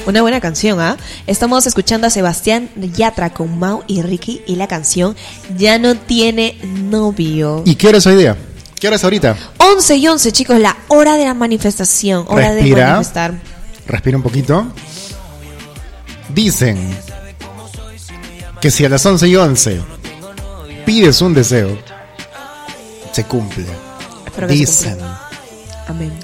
Una buena canción, ¿ah? Estamos escuchando a Sebastián Yatra con Mau y Ricky y la canción Ya no tiene novio. ¿Y qué hora es hoy día? ¿Qué hora es ahorita? 11:11, chicos, la hora de la manifestación. Hora Respira, de manifestar. Respira un poquito. Dicen que si a las 11:11 pides un deseo, se cumple. Dicen. Amén.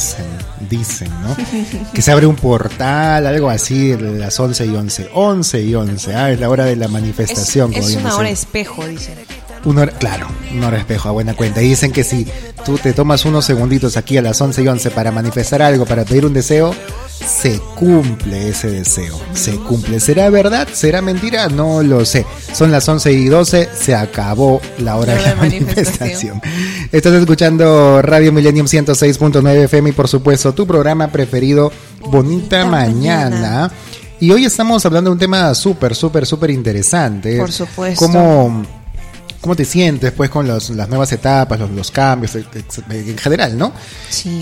Dicen, ¿no? Que se abre un portal, algo así, a las 11:11. 11:11, es la hora de la manifestación. Es una hora espejo, dicen. Claro, una hora espejo, a buena cuenta. Y dicen que si tú te tomas unos segunditos aquí a las 11:11 para manifestar algo, para pedir un deseo, se cumple ese deseo. Se cumple. ¿Será verdad? ¿Será mentira? No lo sé. Son las 11:12, se acabó la hora de la manifestación. Estás escuchando Radio Millennium 106.9 FM y por supuesto tu programa preferido, Bonita Mañana. Y hoy estamos hablando de un tema súper interesante. Por supuesto. ¿Cómo te sientes pues con las nuevas etapas, los cambios en general, ¿no? Sí.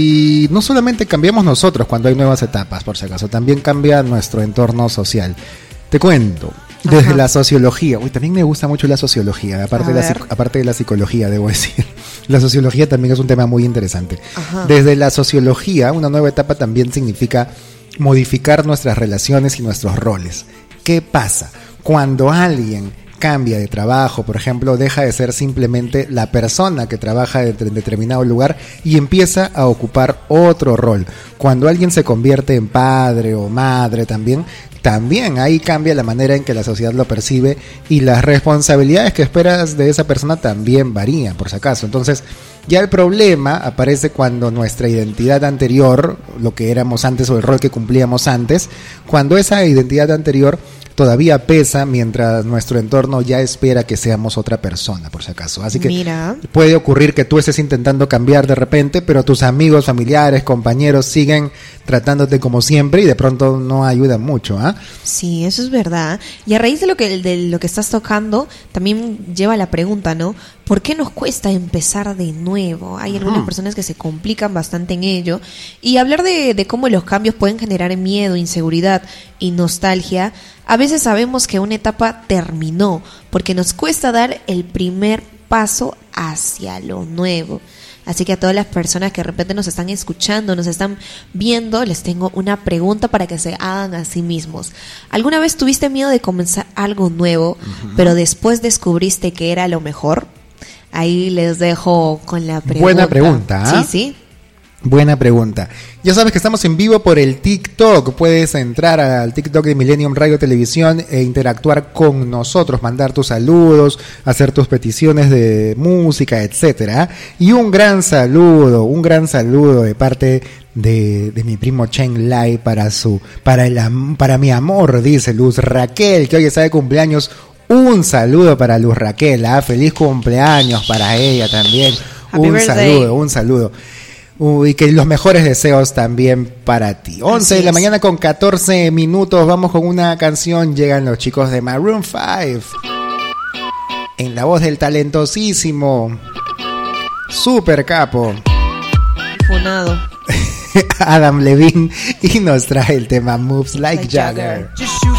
Y no solamente cambiamos nosotros cuando hay nuevas etapas, por si acaso, también cambia nuestro entorno social. Te cuento, desde la sociología, también me gusta mucho la sociología, aparte de la psicología, debo decir. La sociología también es un tema muy interesante. Ajá. Desde la sociología, una nueva etapa también significa modificar nuestras relaciones y nuestros roles. ¿Qué pasa? Cuando alguien cambia de trabajo, por ejemplo, deja de ser simplemente la persona que trabaja en determinado lugar y empieza a ocupar otro rol. Cuando alguien se convierte en padre o madre también ahí cambia la manera en que la sociedad lo percibe y las responsabilidades que esperas de esa persona también varían, por si acaso. Entonces, ya el problema aparece cuando nuestra identidad anterior, lo que éramos antes o el rol que cumplíamos antes, cuando esa identidad anterior todavía pesa mientras nuestro entorno ya espera que seamos otra persona, por si acaso. Así que puede ocurrir que tú estés intentando cambiar de repente, pero tus amigos, familiares, compañeros siguen tratándote como siempre y de pronto no ayudan mucho, ¿ah? Sí, eso es verdad. Y a raíz de lo que estás tocando, también lleva la pregunta, ¿no? ¿Por qué nos cuesta empezar de nuevo? Hay algunas personas que se complican bastante en ello. Y hablar de cómo los cambios pueden generar miedo, inseguridad y nostalgia. A veces sabemos que una etapa terminó porque nos cuesta dar el primer paso hacia lo nuevo. Así que a todas las personas que de repente nos están escuchando, nos están viendo, les tengo una pregunta para que se hagan a sí mismos. ¿Alguna vez tuviste miedo de comenzar algo nuevo, pero después descubriste que era lo mejor? Ahí les dejo con la pregunta. Buena pregunta, ¿eh? Sí. Buena pregunta. Ya sabes que estamos en vivo por el TikTok. Puedes entrar al TikTok de Millennium Radio Televisión e interactuar con nosotros, mandar tus saludos, hacer tus peticiones de música, etcétera. Y un gran saludo de parte de mi primo Chen Lai para mi amor, dice Luz Raquel, que hoy está de cumpleaños. Un saludo para Luz Raquel, feliz cumpleaños para ella también. Un saludo. Y que los mejores deseos también para ti. 11 de la mañana con 14 minutos. Vamos con una canción. Llegan los chicos de Maroon 5. En la voz del talentosísimo super capo Funado Adam Levine. Y nos trae el tema Moves Like Jagger.